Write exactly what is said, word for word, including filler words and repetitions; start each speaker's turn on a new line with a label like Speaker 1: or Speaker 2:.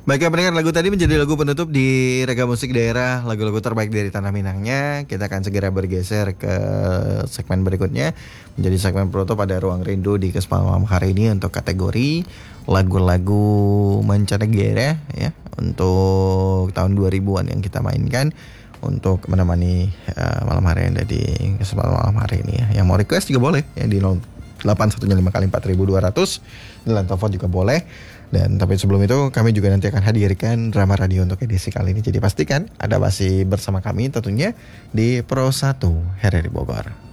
Speaker 1: Baiklah pendengar, lagu tadi menjadi lagu penutup di Rega Musik Daerah, lagu-lagu terbaik dari Tanah Minangnya. Kita akan segera bergeser ke segmen berikutnya, menjadi segmen penutup pada Ruang Rindu di kesempatan malam hari ini untuk kategori lagu-lagu mancanegara ya, untuk tahun dua ribuan yang kita mainkan untuk menemani uh, malam hari yang ada di kesempatan malam hari ini ya. Yang mau request juga boleh ya di nol delapan satu lima kali empat ribu dua ratus, dan telepon juga boleh. Dan tapi sebelum itu kami juga nanti akan hadirkan drama radio untuk edisi kali ini. Jadi pastikan Anda masih bersama kami tentunya di Pro satu R R I Bogor.